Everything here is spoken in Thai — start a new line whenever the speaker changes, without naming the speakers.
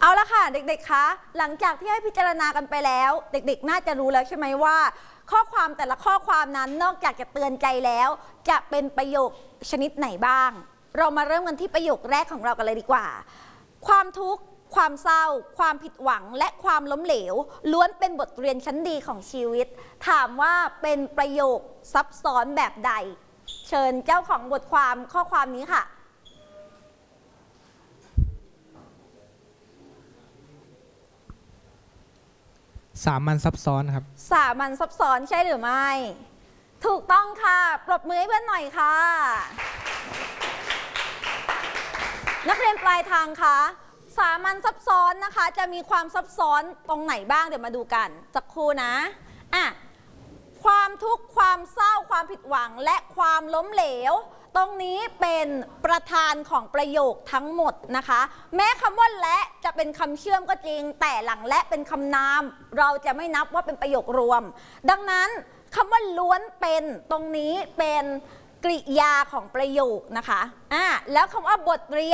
เอาละค่ะเด็กๆคะหลังจากที่ให้พิจารณากันไปแล้วเด็กๆน่าจะรู้แล้วใช่ไหมว่าข้อความแต่ละข้อความนั้นนอกจากจะเตือนใจแล้วจะเป็นประโยคชนิดไหนบ้างเรามาเริ่มกันที่ประโยคแรกของเรากันเลยดีกว่าความทุกข์ความเศร้าความผิดหวังและความล้มเหลวล้วนเป็นบทเรียนชั้นดีของชีวิตถามว่าเป็นประโยคซับซ้อนแบบใดเชิญเจ้าของบทความข้อความนี้ค่ะ
สามัญซับซ้อนครับ
สามัญซับซ้อนใช่หรือไม่ถูกต้องค่ะปรบมือให้เพื่อนหน่อยค่ะนักเรียนปลายทางคะสามัญซับซ้อนนะคะจะมีความซับซ้อนตรงไหนบ้างเดี๋ยวมาดูกันสักครู่นะความทุกข์ความเศร้าความผิดหวังและความล้มเหลวตรงนี้เป็นประธานของประโยคทั้งหมดนะคะแม้คำว่าและจะเป็นคำเชื่อมก็จริงแต่หลังและเป็นคำนามเราจะไม่นับว่าเป็นประโยครวมดังนั้นคำว่าล้วนเป็นตรงนี้เป็นกริยาของประโยคนะคะแล้วคำว่าบทเรียน